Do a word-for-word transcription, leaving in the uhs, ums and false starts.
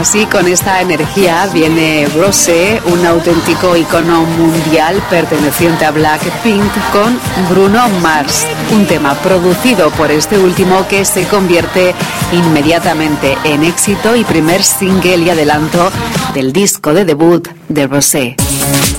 Así, con esta energía viene Rosé, un auténtico icono mundial perteneciente a Blackpink, con Bruno Mars, un tema producido por este último que se convierte inmediatamente en éxito y primer single y adelanto del disco de debut de Rosé.